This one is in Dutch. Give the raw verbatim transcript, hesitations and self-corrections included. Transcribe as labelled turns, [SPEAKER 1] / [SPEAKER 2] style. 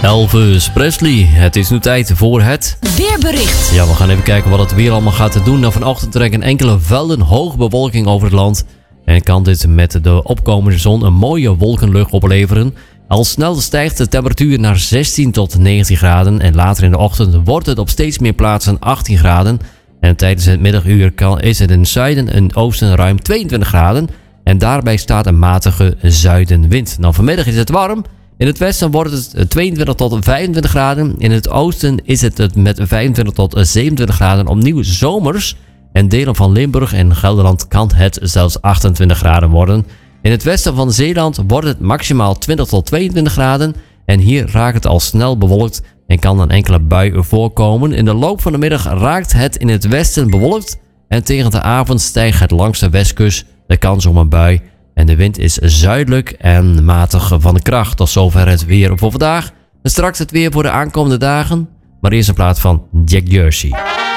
[SPEAKER 1] Elvis Presley, het is nu tijd voor het
[SPEAKER 2] weerbericht.
[SPEAKER 1] Ja, we gaan even kijken wat het weer allemaal gaat doen. Nou, vanochtend trekken enkele velden hoge bewolking over het land. En kan dit met de opkomende zon een mooie wolkenlucht opleveren. Al snel stijgt de temperatuur naar zestien tot negentien graden. En later in de ochtend wordt het op steeds meer plaatsen achttien graden. En tijdens het middaguur kan, is het in het zuiden en oosten ruim tweeëntwintig graden. En daarbij staat een matige zuidenwind. Nou, vanmiddag is het warm. In het westen wordt het tweeëntwintig tot vijfentwintig graden. In het oosten is het met vijfentwintig tot zevenentwintig graden opnieuw zomers. En delen van Limburg en Gelderland kan het zelfs achtentwintig graden worden. In het westen van Zeeland wordt het maximaal twintig tot tweeëntwintig graden. En hier raakt het al snel bewolkt en kan een enkele bui voorkomen. In de loop van de middag raakt het in het westen bewolkt. En tegen de avond stijgt het langs de westkust de kans op een bui. En de wind is zuidelijk en matig van de kracht. Tot zover het weer voor vandaag. En straks het weer voor de aankomende dagen. Maar eerst in plaats van Jack Jersey.